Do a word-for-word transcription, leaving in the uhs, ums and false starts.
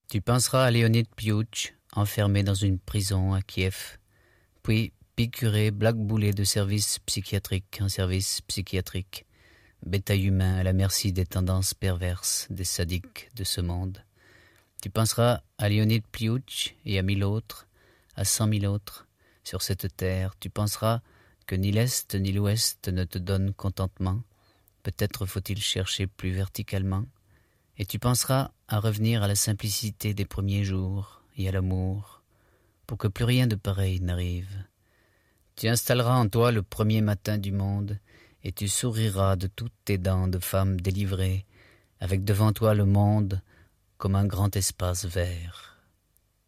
Tu penseras à Leonid Piouch, enfermé dans une prison à Kiev, puis piqûré, blackboulé de service psychiatrique en service psychiatrique, bétail humain à la merci des tendances perverses des sadiques de ce monde. Tu penseras à Leonid Piouch et à mille autres, à cent mille autres, sur cette terre. Tu penseras que ni l'Est ni l'Ouest ne te donnent contentement. Peut-être faut-il chercher plus verticalement. Et tu penseras à revenir à la simplicité des premiers jours et à l'amour, pour que plus rien de pareil n'arrive. Tu installeras en toi le premier matin du monde, et tu souriras de toutes tes dents de femme délivrée, avec devant toi le monde comme un grand espace vert.